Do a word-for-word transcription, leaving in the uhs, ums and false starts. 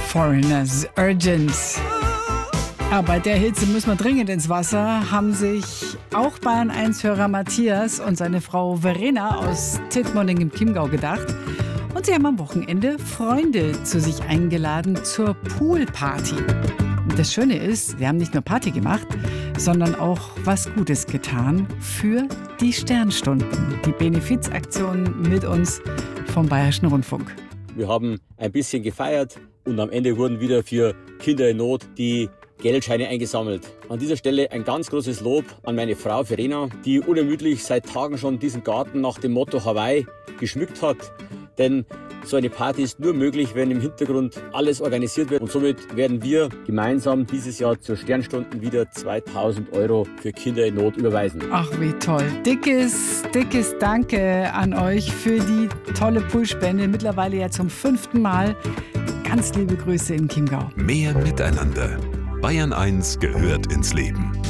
Foreigners Urgent. Aber bei der Hitze müssen wir dringend ins Wasser, haben sich auch Bayern eins Hörer Matthias und seine Frau Verena aus Tittmoning im Chiemgau gedacht. Und sie haben am Wochenende Freunde zu sich eingeladen zur Poolparty. Und das Schöne ist, sie haben nicht nur Party gemacht, sondern auch was Gutes getan für die Sternstunden. Die Benefizaktion mit uns vom Bayerischen Rundfunk. Wir haben ein bisschen gefeiert und am Ende wurden wieder für Kinder in Not die Geldscheine eingesammelt. An dieser Stelle ein ganz großes Lob an meine Frau Verena, die unermüdlich seit Tagen schon diesen Garten nach dem Motto Hawaii geschmückt hat. Denn so eine Party ist nur möglich, wenn im Hintergrund alles organisiert wird. Und somit werden wir gemeinsam dieses Jahr zur Sternstunden wieder zweitausend Euro für Kinder in Not überweisen. Ach, wie toll. Dickes, dickes Danke an euch für die tolle Poolspende. Mittlerweile ja zum fünften Mal. Ganz liebe Grüße in Chiemgau. Mehr Miteinander. Bayern eins gehört ins Leben.